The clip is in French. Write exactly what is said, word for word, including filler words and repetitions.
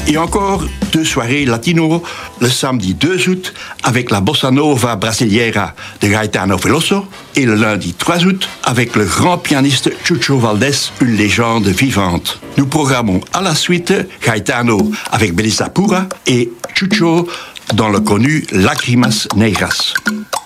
Et encore deux soirées latino le samedi deux août avec la bossa nova brasileira de Gaetano Veloso et le lundi trois août avec le grand pianiste Chucho Valdés, une légende vivante. Nous programmons à la suite Gaetano avec Belisa Pura et Chucho dans le connu Lágrimas Negras.